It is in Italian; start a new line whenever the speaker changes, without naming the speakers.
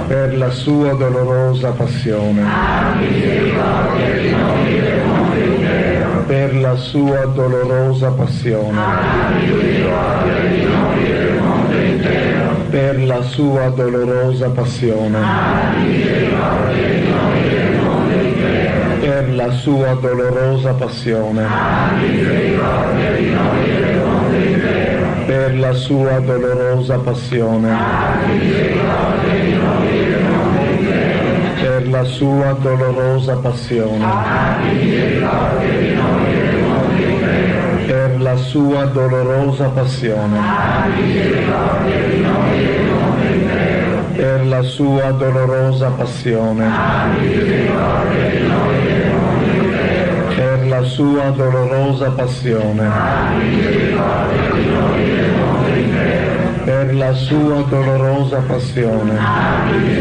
per la sua dolorosa passione, per la sua dolorosa passione, per la sua dolorosa passione, per la sua dolorosa passione, per la sua dolorosa passione, per la sua dolorosa passione, per la sua dolorosa passione, per la sua dolorosa passione, per la sua dolorosa passione, per la sua dolorosa passione,